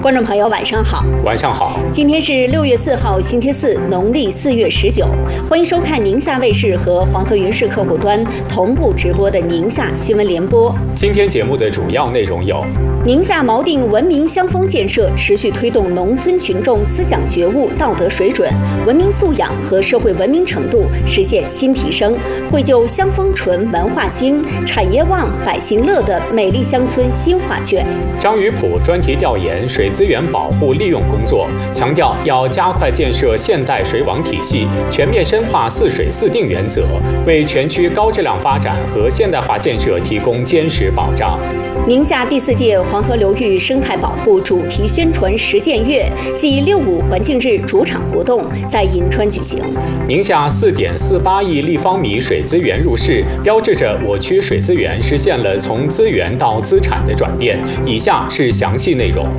观众朋友，晚上好。 晚上好。 今天是6月4号，星期四，农历4月19。欢迎收看宁夏卫视和黄河云视客户端同步直播的宁夏新闻联播。 今天节目的主要内容有： 宁夏锚定文明乡风建设，持续推动农村群众思想觉悟、道德水准、文明素养和社会文明程度实现新提升，绘就乡风纯、文化兴、产业旺、百姓乐的美丽乡村新画卷。 张鱼浦专题调研水资源保护利用工作，强调要加快建设现代水网体系，全面深化4水4定原则，为全区高质量发展和现代化建设提供坚实保障。 宁夏第4届黄河流域生态保护主题宣传实践月暨6.5环境日主场活动在银川举行。 宁夏4.48亿立方米水资源入市，标志着我区水资源实现了从资源到资产的转变。以下是详细内容。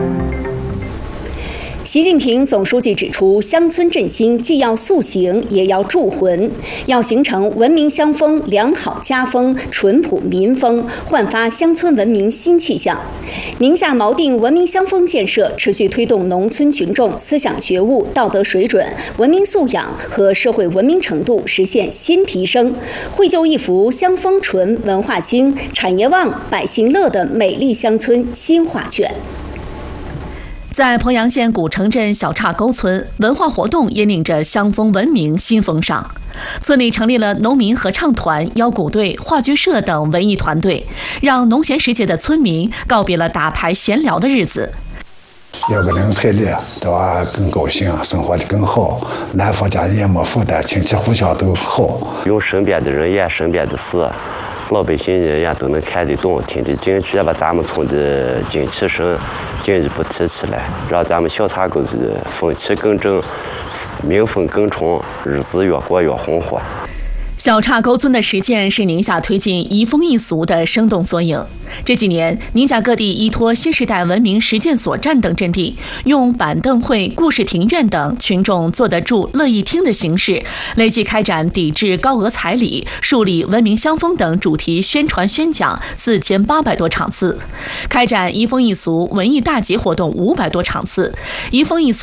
习近平总书记指出，乡村振兴既要塑形，也要铸魂，要形成文明乡风、良好家风、淳朴民风，焕发乡村文明新气象。宁夏锚定文明乡风建设，持续推动农村群众思想觉悟、道德水准、文明素养和社会文明程度实现新提升，绘就一幅乡风纯、文化兴、产业旺、百姓乐的美丽乡村新画卷。 在鄱阳县古城镇小岔沟村，文化活动引领着乡风文明新风尚。村里成立了农民合唱团、腰鼓队、话剧社等文艺团队，让农闲时节的村民告别了打牌闲聊的日子。 有个人彩礼，对吧？更高兴，生活的更好，男方家也没负担，亲戚互相都好。 用身边的人演身边的事，老百姓人也都能看得懂、听得进去，把咱们村的精气神进一步提起来，让咱们小岔沟的风气更正，民风更纯，日子越过越红火。 小岔沟村的实践是宁夏推进移风易俗的生动缩影。这几年，宁夏各地依托新时代文明实践所站等阵地，用板凳会、故事庭院等群众坐得住、乐意听的形式，累计开展抵制高额彩礼、树立文明乡风等主题宣传宣讲4800多场次，开展移风易俗文艺大节活动500多场次，移风易俗